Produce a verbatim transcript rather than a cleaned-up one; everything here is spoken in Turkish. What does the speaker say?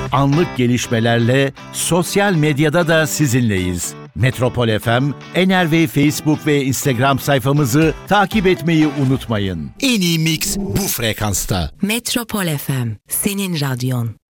Anlık gelişmelerle sosyal medyada da sizinleyiz. Metropol F M, Enerve Facebook ve Instagram sayfamızı takip etmeyi unutmayın. En iyi mix bu frekansta. Metropol F M, senin radyon.